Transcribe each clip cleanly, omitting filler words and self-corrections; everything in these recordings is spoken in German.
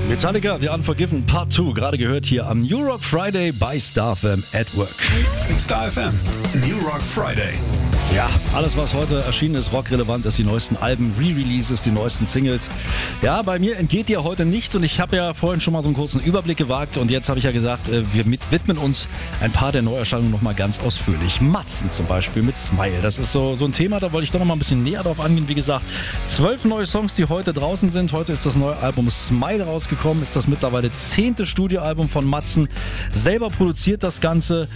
Metallica, The Unforgiven Part 2, gerade gehört hier am New Rock Friday bei Star FM at Work. Star FM, New Rock Friday. Ja, alles was heute erschienen ist, rockrelevant ist, die neuesten Alben, Re-Releases, die neuesten Singles. Ja, bei mir entgeht dir heute nichts und ich habe ja vorhin schon mal so einen kurzen Überblick gewagt und jetzt habe ich ja gesagt, wir widmen uns ein paar der Neuerscheinungen nochmal ganz ausführlich. Matzen zum Beispiel mit Smile, das ist so ein Thema, da wollte ich doch nochmal ein bisschen näher drauf angehen. Wie gesagt, 12 neue Songs, die heute draußen sind. Heute ist das neue Album Smile rausgekommen, ist das mittlerweile 10. Studioalbum von Matzen. Selber produziert das Ganze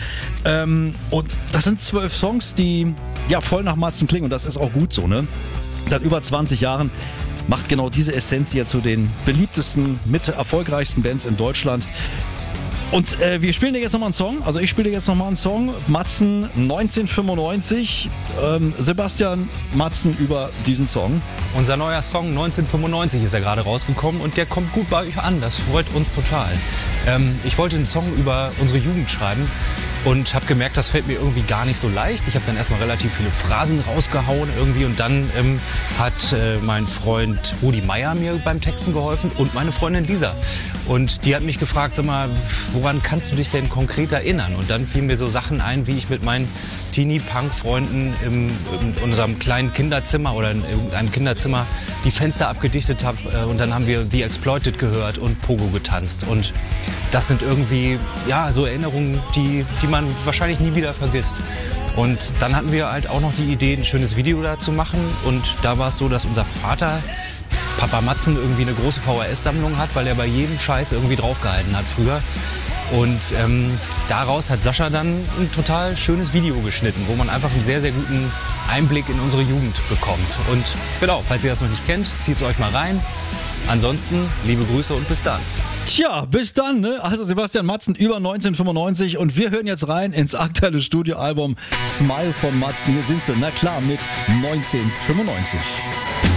und das sind 12 Songs, die ja voll nach Matzen klingen und das ist auch gut so, ne? Seit über 20 Jahren macht genau diese Essenz ja zu den beliebtesten, mit erfolgreichsten Bands in Deutschland. Und wir spielen dir jetzt nochmal einen Song, also ich spiele dir jetzt nochmal einen Song, Matzen 1995, Sebastian, Matzen über diesen Song. Unser neuer Song 1995 ist ja gerade rausgekommen und der kommt gut bei euch an, das freut uns total. Ich wollte einen Song über unsere Jugend schreiben und habe gemerkt, das fällt mir irgendwie gar nicht so leicht. Ich habe dann erstmal relativ viele Phrasen rausgehauen irgendwie und dann hat mein Freund Rudi Meier mir beim Texten geholfen und meine Freundin Lisa. Und die hat mich gefragt, sag mal, woran kannst du dich denn konkret erinnern? Und dann fielen mir so Sachen ein, wie ich mit meinen Teenie-Punk-Freunden in unserem kleinen Kinderzimmer oder in irgendeinem Kinderzimmer die Fenster abgedichtet habe und dann haben wir The Exploited gehört und Pogo getanzt. Und das sind irgendwie ja, so Erinnerungen, die man wahrscheinlich nie wieder vergisst. Und dann hatten wir halt auch noch die Idee, ein schönes Video da zu machen. Und da war es so, dass unser Vater, Papa Matzen, irgendwie eine große VHS-Sammlung hat, weil er bei jedem Scheiß irgendwie draufgehalten hat früher. Und daraus hat Sascha dann ein total schönes Video geschnitten, wo man einfach einen sehr, sehr guten Einblick in unsere Jugend bekommt. Und genau, falls ihr das noch nicht kennt, zieht es euch mal rein. Ansonsten, liebe Grüße und bis dann. Tja, bis dann, ne? Also Sebastian Matzen über 1995 und wir hören jetzt rein ins aktuelle Studioalbum Smile von Matzen. Hier sind sie, na klar, mit 1995.